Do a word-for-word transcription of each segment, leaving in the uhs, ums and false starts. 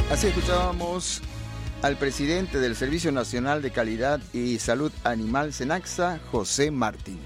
Así escuchábamos al presidente del Servicio Nacional de Calidad y Salud Animal, SENACSA, José Martín.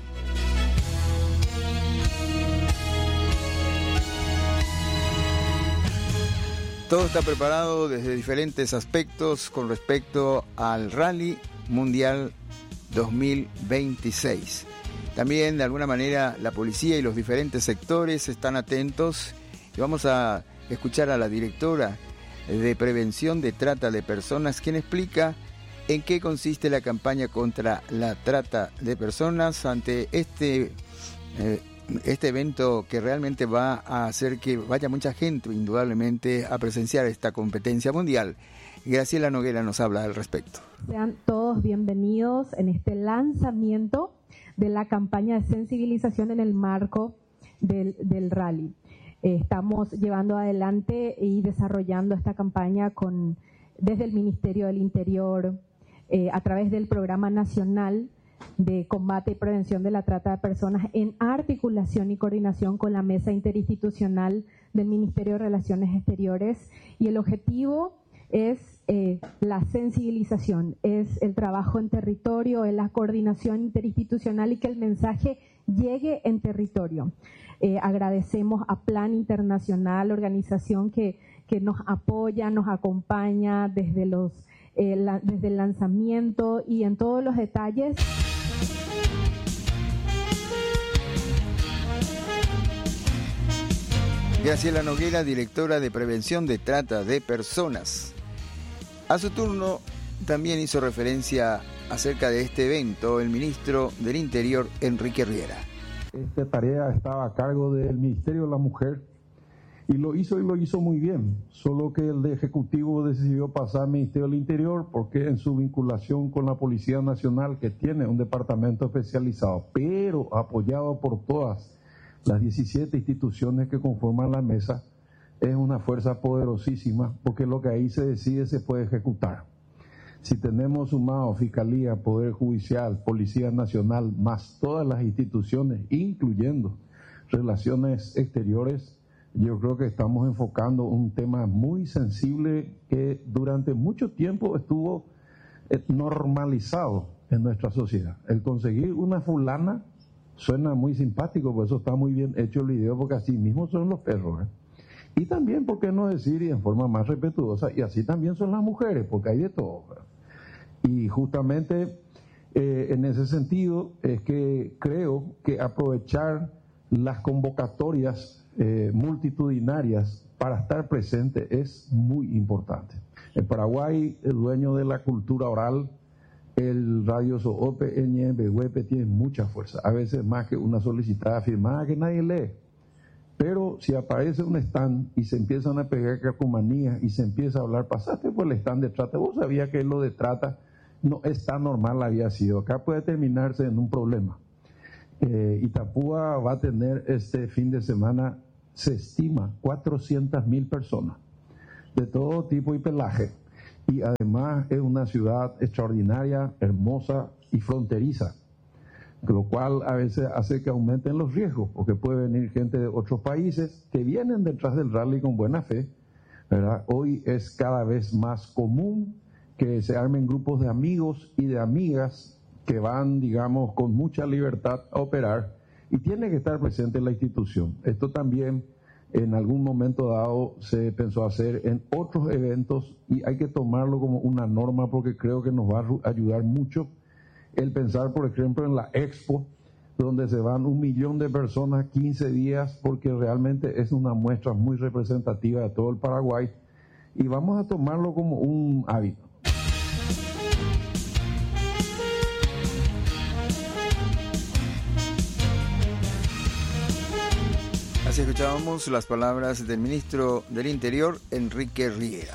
Todo está preparado desde diferentes aspectos con respecto al Rally Mundial dos mil veintiséis. También, de alguna manera, la policía y los diferentes sectores están atentos y vamos a escuchar a la directora de Prevención de Trata de Personas, quien explica en qué consiste la campaña contra la trata de personas ante este, eh, este evento que realmente va a hacer que vaya mucha gente, indudablemente, a presenciar esta competencia mundial. Graciela Noguera nos habla al respecto. Sean todos bienvenidos en este lanzamiento de la campaña de sensibilización en el marco del, del rally. Estamos llevando adelante y desarrollando esta campaña con, desde el Ministerio del Interior, eh, a través del Programa Nacional de Combate y Prevención de la Trata de Personas, en articulación y coordinación con la Mesa Interinstitucional del Ministerio de Relaciones Exteriores. Y el objetivo es eh, la sensibilización, es el trabajo en territorio, es la coordinación interinstitucional y que el mensaje llegue en territorio. Eh, agradecemos a Plan Internacional, organización que, que nos apoya, nos acompaña desde, los, eh, la, desde el lanzamiento y en todos los detalles. Graciela Noguera, directora de Prevención de Trata de Personas. A su turno también hizo referencia acerca de este evento el ministro del Interior, Enrique Riera. Esta tarea estaba a cargo del Ministerio de la Mujer y lo hizo y lo hizo muy bien, solo que el Ejecutivo decidió pasar al Ministerio del Interior porque en su vinculación con la Policía Nacional, que tiene un departamento especializado, pero apoyado por todas las diecisiete instituciones que conforman la mesa, es una fuerza poderosísima porque lo que ahí se decide se puede ejecutar. Si tenemos sumado Fiscalía, Poder Judicial, Policía Nacional, más todas las instituciones, incluyendo Relaciones Exteriores, yo creo que estamos enfocando un tema muy sensible que durante mucho tiempo estuvo normalizado en nuestra sociedad. El conseguir una fulana suena muy simpático, por eso está muy bien hecho el video, porque así mismo son los perros, ¿eh? Y también, ¿por qué no decir, y en forma más respetuosa, y así también son las mujeres, porque hay de todo, ¿verdad? Y justamente eh, en ese sentido es que creo que aprovechar las convocatorias eh, multitudinarias para estar presente es muy importante. En Paraguay, el dueño de la cultura oral, el Radio Soope, Ñembe, Huepe, tiene mucha fuerza, a veces más que una solicitada firmada que nadie lee. Pero si aparece un stand y se empiezan a pegar calcomanías y se empieza a hablar, pasaste por el stand de trata, vos sabías que lo de trata no es tan normal, había sido. Acá puede terminarse en un problema. Eh, Itapúa va a tener este fin de semana, se estima, cuatrocientas mil personas, de todo tipo y pelaje. Y además es una ciudad extraordinaria, hermosa y fronteriza, lo cual a veces hace que aumenten los riesgos, porque puede venir gente de otros países que vienen detrás del rally con buena fe, ¿verdad? Hoy es cada vez más común que se armen grupos de amigos y de amigas que van, digamos, con mucha libertad a operar y tiene que estar presente la institución. Esto también en algún momento dado se pensó hacer en otros eventos y hay que tomarlo como una norma porque creo que nos va a ayudar mucho el pensar, por ejemplo, en la Expo, donde se van un millón de personas quince días, porque realmente es una muestra muy representativa de todo el Paraguay, y vamos a tomarlo como un hábito. Así escuchábamos las palabras del ministro del Interior, Enrique Riera.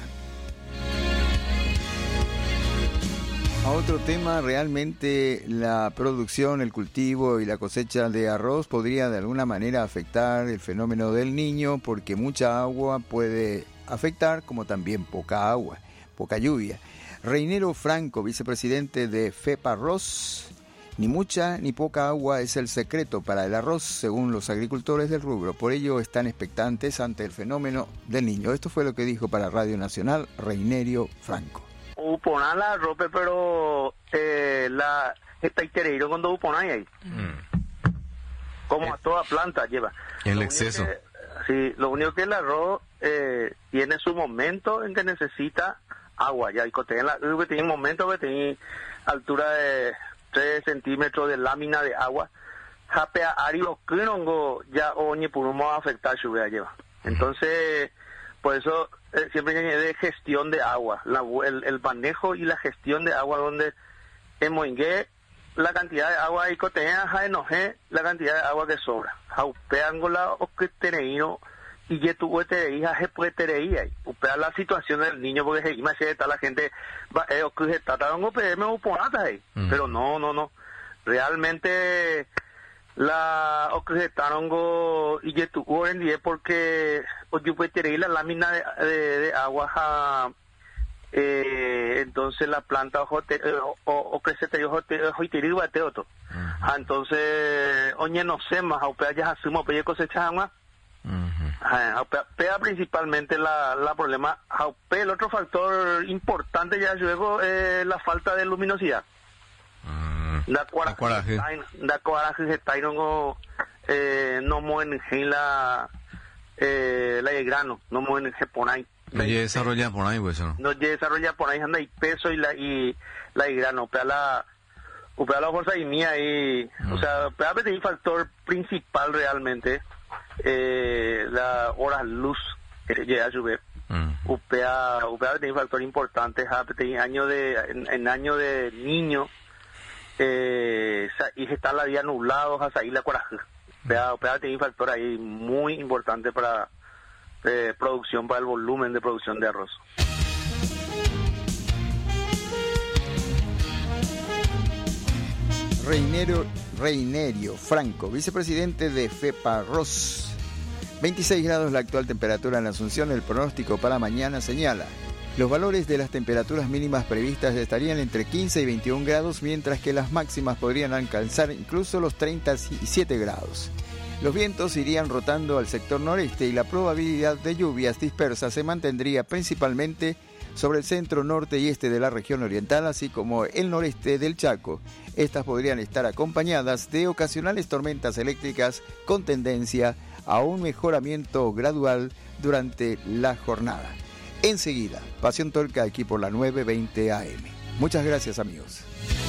A otro tema, realmente la producción, el cultivo y la cosecha de arroz podría de alguna manera afectar el fenómeno del Niño, porque mucha agua puede afectar, como también poca agua, poca lluvia. Reinero Franco, vicepresidente de FEPARROZ, Ni mucha ni poca agua es el secreto para el arroz, según los agricultores del rubro. Por ello están expectantes ante el fenómeno del niño. Esto fue lo que dijo para Radio Nacional Reinerio Franco. Uponá la ropa, pero eh, la está itereiro cuando uponá ahí. Mm. Como a toda planta lleva. El exceso. Que, sí, lo único que el arroz eh, tiene su momento en que necesita agua. Ya, y tiene, la, tiene un momento que tiene altura de tres centímetros de lámina de agua. Japea árido clongo ya oñe por un modo afectar lluvia lleva. Entonces, por eso eh, siempre añade gestión de agua, la, el, el manejo y la gestión de agua donde en Moingue la cantidad de agua y cotea ja enoje la cantidad de agua que sobra. Jaupeangola o que teneino y que tu tereí ja se puede tereí ahí. Upea la situación del niño porque se imagina está la gente va eh o que está dando P M o ponata ahí. Mm. Pero no, no, no. Realmente la o que estaron go y que tu en día porque o yo puede tereí la lámina de, de, de agua ja Eh, entonces la planta o o que se te dio hoitiri bateoto entonces oñe no sé más o pea ya asumo pe cosecha más pea principalmente la la problema pe el otro factor importante ya luego eh, la falta de luminosidad la coraje la coraje está no eh no mueven la eh la de grano no mueven japonés. No se desarrolla por ahí, pues, ¿no? No se desarrolla por ahí, anda y peso y la y la y grano, o sea, la o sea, la fuerza y mía y, mm. o sea, pero es un factor principal realmente, eh, la horas luz que llega a llover. Mm. U P A, U P A es un factor importante, en año de en, en año de niño, eh, y está la día nublado, hasta ahí la coraje. U P A, U P A tiene un factor ahí muy importante para de producción, para el volumen de producción de arroz. Reinerio, Reinerio Franco, vicepresidente de FEPARROZ. veintiséis grados la actual temperatura en Asunción. El pronóstico para mañana señala: los valores de las temperaturas mínimas previstas estarían entre quince y veintiún grados, mientras que las máximas podrían alcanzar incluso los treinta y siete grados. Los vientos irían rotando al sector noreste y la probabilidad de lluvias dispersas se mantendría principalmente sobre el centro, norte y este de la región oriental, así como el noreste del Chaco. Estas podrían estar acompañadas de ocasionales tormentas eléctricas con tendencia a un mejoramiento gradual durante la jornada. Enseguida, Pasión Torca aquí por la nueve veinte A M. Muchas gracias, amigos.